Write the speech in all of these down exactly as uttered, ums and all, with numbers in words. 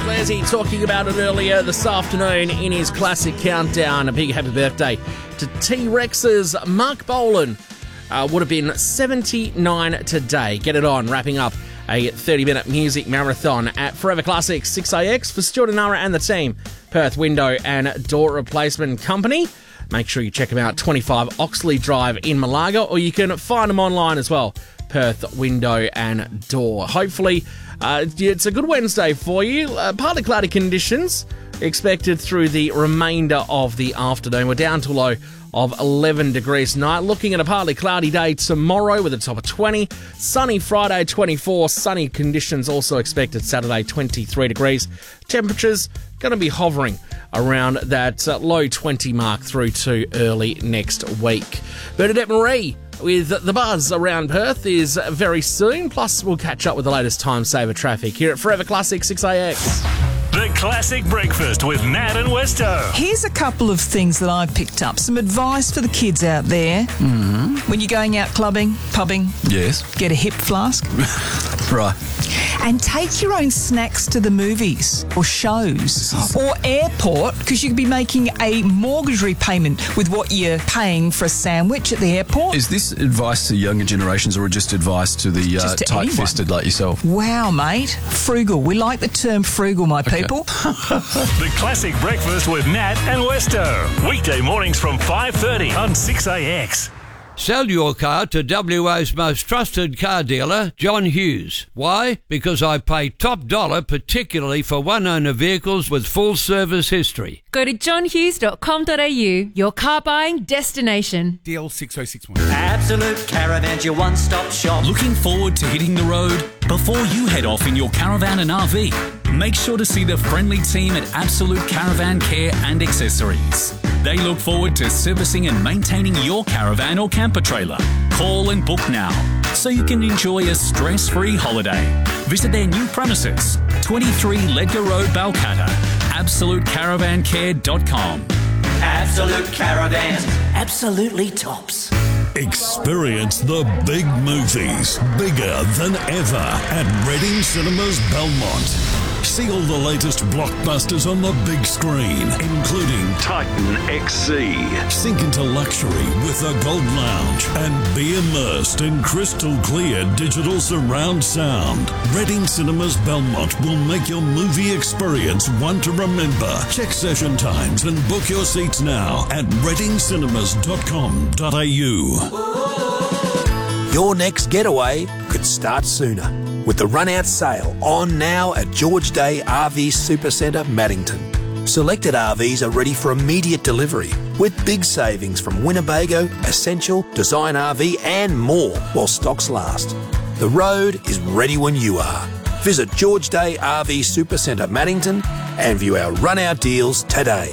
Clarsey talking about it earlier this afternoon in his classic countdown. A big happy birthday to T-Rex's Mark Bolan. Uh, would have been seventy-nine today. Get it on, wrapping up a thirty-minute music marathon at Forever Classics six A X for Stuart and Nara and the team. Perth Window and Door Replacement Company. Make sure you check them out, twenty-five Oxley Drive in Malaga, or you can find them online as well, Perth Window and Door. Hopefully, uh, it's a good Wednesday for you. Uh, partly cloudy conditions expected through the remainder of the afternoon. We're down to a low of eleven degrees tonight. Looking at a partly cloudy day tomorrow with a top of twenty. Sunny Friday, twenty-four. Sunny conditions also expected Saturday, twenty-three degrees. Temperatures going to be hovering around that uh, low twenty mark through to early next week. Bernadette Marie with The Buzz around Perth is very soon. Plus, we'll catch up with the latest time saver traffic here at Forever Classic six A X. The Classic Breakfast with Nat and Westo. Here's a couple of things that I've picked up. Some advice for the kids out there. Mm-hmm. When you're going out clubbing, pubbing, Yes. get a hip flask. Right. And take your own snacks to the movies or shows or airport, because you could be making a mortgage repayment with what you're paying for a sandwich at the airport. Is this advice to younger generations or just advice to the uh, Just to tight-fisted like yourself? Wow, mate. Frugal. We like the term frugal, my Okay. people. The Classic Breakfast with Nat and Westo. Weekday mornings from five thirty on six A X. Sell your car to W A's most trusted car dealer, John Hughes. Why? Because I pay top dollar, particularly for one-owner vehicles with full service history. Go to john hughes dot com dot a u, your car buying destination. D L six oh six one. Absolute Caravan's your one-stop shop. Looking forward to hitting the road? Before you head off in your caravan and R V, make sure to see the friendly team at Absolute Caravan Care and Accessories. They look forward to servicing and maintaining your caravan or camper trailer. Call and book now so you can enjoy a stress-free holiday. Visit their new premises, twenty-three Ledger Road, Balcatta. absolute caravan care dot com. Absolute Caravans. Absolutely tops. Experience the big movies, bigger than ever, at Reading Cinemas Belmont. See all the latest blockbusters on the big screen, including Titan X C. Sink into luxury with the Gold Lounge and be immersed in crystal clear digital surround sound. Reading Cinemas Belmont will make your movie experience one to remember. Check session times and book your seats now at reading cinemas dot com dot a u. Your next getaway could start sooner with the run-out sale on now at George Day R V Supercentre, Maddington. Selected R Vs are ready for immediate delivery with big savings from Winnebago, Essential, Design R V and more while stocks last. The road is ready when you are. Visit George Day R V Supercentre, Maddington and view our run-out deals today.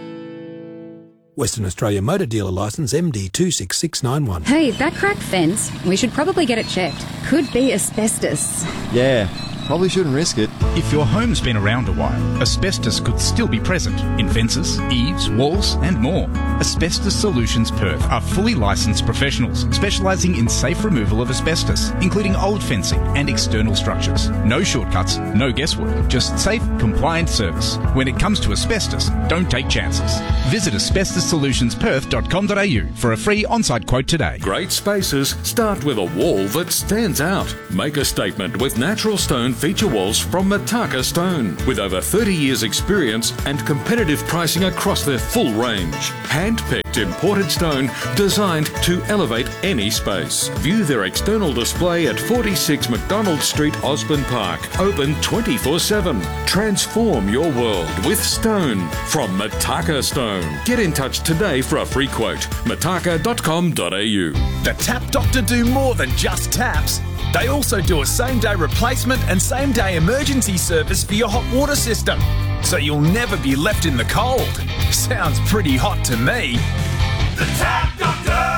Western Australia Motor Dealer Licence M D two six six nine one. Hey, that cracked fence, we should probably get it checked. Could be asbestos. Yeah, probably shouldn't risk it. If your home's been around a while, asbestos could still be present in fences, eaves, walls and more. Asbestos Solutions Perth are fully licensed professionals specialising in safe removal of asbestos, including old fencing and external structures. No shortcuts, no guesswork, just safe, compliant service. When it comes to asbestos, don't take chances. Visit asbestos solutions perth dot com dot a u for a free on-site quote today. Great spaces start with a wall that stands out. Make a statement with natural stone feature walls from Mataka Stone. With over thirty years experience and competitive pricing across their full range. Hand-picked imported stone designed to elevate any space. View their external display at forty-six McDonald Street, Osborne Park. Open twenty-four seven. Transform your world with stone from Mataka Stone. Get in touch today for a free quote. mataka dot com dot a u. The Tap Doctor do more than just taps. They also do a same-day replacement and same-day emergency service for your hot water system, so you'll never be left in the cold. Sounds pretty hot to me. The Tap Doctor!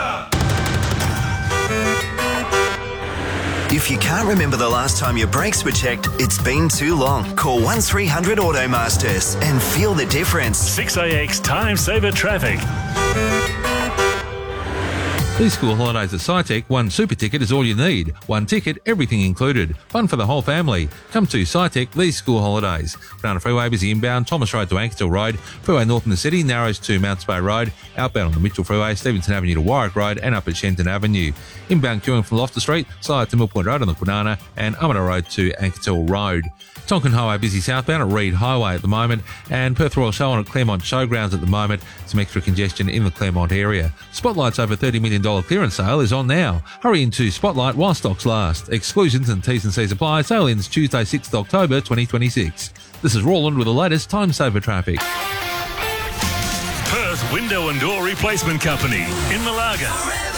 If you can't remember the last time your brakes were checked, it's been too long. Call one three hundred Automasters and feel the difference. six A X Time Saver Traffic. These school holidays at SciTech, one super ticket is all you need. One ticket, everything included. Fun for the whole family. Come to SciTech these school holidays. Banana Freeway, busy inbound, Thomas Road to Ankertil Road, Freeway North in the city, narrows to Mounts Bay Road, outbound on the Mitchell Freeway, Stevenson Avenue to Warwick Road, and up at Shenton Avenue. Inbound queuing from Loftus Street, side to Mill Point Road on the Kwinana, and Armidale Road to Ankertil Road. Tonkin Highway busy southbound at Reed Highway at the moment, and Perth Royal Show on at Claremont Showgrounds at the moment. Some extra congestion in the Claremont area. Spotlight's over thirty million dollars clearance sale is on now. Hurry into Spotlight while stocks last. Exclusions and T's and C's apply. Sale ends Tuesday, sixth of October twenty twenty-six. This is Roland with the latest time saver traffic. Perth Window and Door Replacement Company in Malaga.